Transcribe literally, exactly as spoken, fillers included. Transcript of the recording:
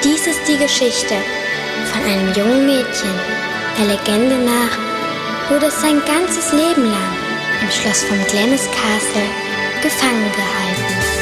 Dies ist die Geschichte von einem jungen Mädchen. Der Legende nach wurde es sein ganzes Leben lang im Schloss von Glamis Castle gefangen gehalten.